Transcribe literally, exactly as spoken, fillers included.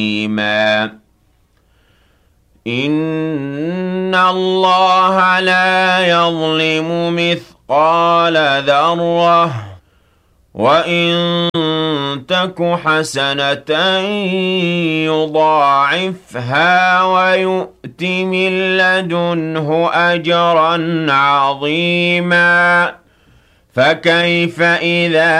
عظيما إن الله لا يظلم مثقال ذرة وإن تك حسنة يضاعفها ويؤت من لدنه أجرا عظيما فكيف إذا